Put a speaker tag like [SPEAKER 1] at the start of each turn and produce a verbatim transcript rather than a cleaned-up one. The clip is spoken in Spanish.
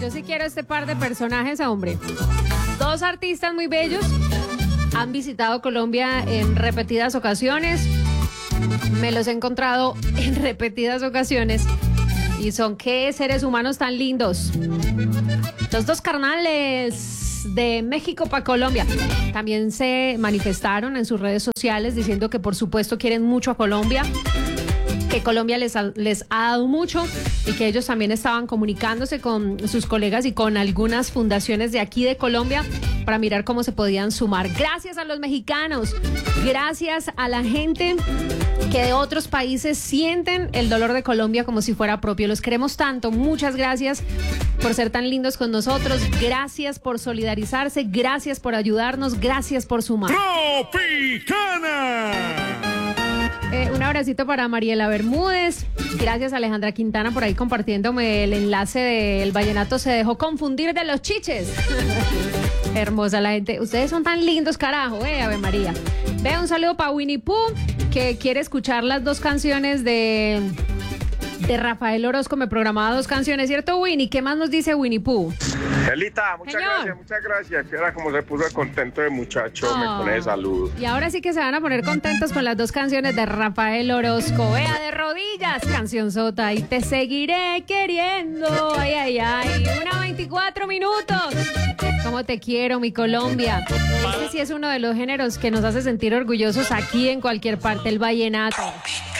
[SPEAKER 1] yo sí quiero este par de personajes, hombre. Dos artistas muy bellos han visitado Colombia en repetidas ocasiones. Me los he encontrado en repetidas ocasiones. Y son qué seres humanos tan lindos. Los dos carnales de México para Colombia también se manifestaron en sus redes sociales diciendo que por supuesto quieren mucho a Colombia, que Colombia les ha, les ha dado mucho y que ellos también estaban comunicándose con sus colegas y con algunas fundaciones de aquí de Colombia para mirar cómo se podían sumar. Gracias a los mexicanos, gracias a la gente que de otros países sienten el dolor de Colombia como si fuera propio. Los queremos tanto. Muchas gracias por ser tan lindos con nosotros. Gracias por solidarizarse. Gracias por ayudarnos. Gracias por sumar.
[SPEAKER 2] Tropicana.
[SPEAKER 1] Eh, un abracito para Mariela Bermúdez. Gracias a Alejandra Quintana por ahí compartiéndome el enlace del vallenato. Se dejó confundir de los chiches. Hermosa la gente. Ustedes son tan lindos, carajo, eh, Ave María. Ve, un saludo para Winnie Pooh, que quiere escuchar las dos canciones de, de Rafael Orozco. Me programaba dos canciones, ¿cierto, Winnie? ¿Qué más nos dice Winnie Pooh?
[SPEAKER 3] Elita, muchas
[SPEAKER 1] Señor.
[SPEAKER 3] gracias, muchas gracias. Era como se puso contento de muchacho,
[SPEAKER 1] Oh.
[SPEAKER 3] me pone de salud.
[SPEAKER 1] Y ahora sí que se van a poner contentos con las dos canciones de Rafael Orozco. Vea, de rodillas, canción sota, y te seguiré queriendo. Ay, ay, ay. Una veinticuatro minutos. ¿Cómo te quiero, mi Colombia? Este sí es uno de los géneros que nos hace sentir orgullosos aquí en cualquier parte, el vallenato.